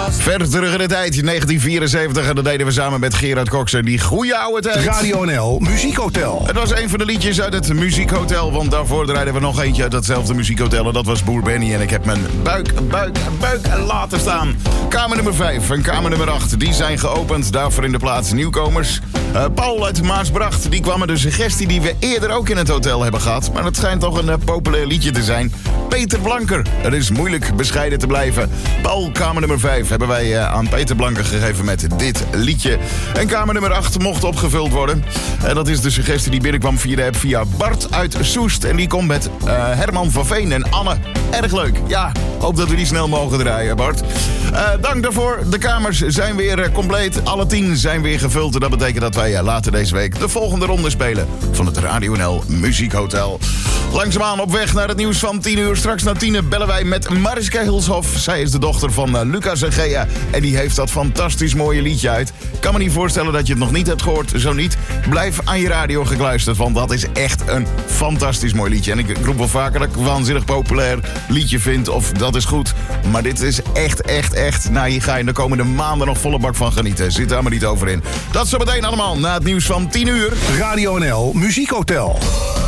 Verder terug in de tijd, 1974. En dat deden we samen met Gerard Cox en die goeie oude tijd. Radio NL Muziekhotel. Het was een van de liedjes uit het Muziekhotel. Want daarvoor draaiden we nog eentje uit datzelfde Muziekhotel. En dat was Boer Benny. En ik heb mijn buik laten staan. Kamer nummer 5 en kamer nummer 8. Die zijn geopend. Daarvoor in de plaats nieuwkomers. Paul uit Maasbracht. Die kwam met een suggestie die we eerder ook in het hotel hebben gehad. Maar het schijnt toch een populair liedje te zijn. Peter Blanker. Het is moeilijk bescheiden te blijven. Paul, kamer nummer 5 hebben wij aan Peter Blanker gegeven met dit liedje. En kamer nummer 8 mocht opgevuld worden. En dat is de suggestie die binnenkwam via de app via Bart uit Soest. En die komt met Herman van Veen en Anne. Erg leuk. Ja, hoop dat we die snel mogen draaien, Bart. Dank daarvoor. De kamers zijn weer compleet. Alle 10 zijn weer gevuld. En dat betekent dat wij later deze week de volgende ronde spelen van het Radio NL Muziekhotel. Langzaamaan op weg naar het nieuws van 10 uur. Straks na 10 bellen wij met Mariska Hilshoff. Zij is de dochter van Lucas en Gea. En die heeft dat fantastisch mooie liedje uit. Ik kan me niet voorstellen dat je het nog niet hebt gehoord. Zo niet, blijf aan je radio gekluisterd. Want dat is echt een fantastisch mooi liedje. En ik roep wel vaker dat ik een waanzinnig populair liedje vind. Of dat is goed. Maar dit is echt. Nou, hier ga je de komende maanden nog volle bak van genieten. Zit daar maar niet over in. Dat zo meteen allemaal na het nieuws van 10 uur. Radio NL Muziekhotel.